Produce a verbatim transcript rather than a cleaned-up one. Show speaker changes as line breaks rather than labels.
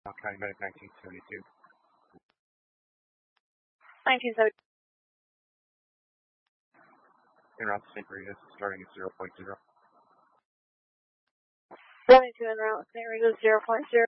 County Medic nineteen seventy-two.
nineteen seventy.
En route to Saint Regis, starting at zero point zero.
seventy-two en route, Saint Regis zero point zero.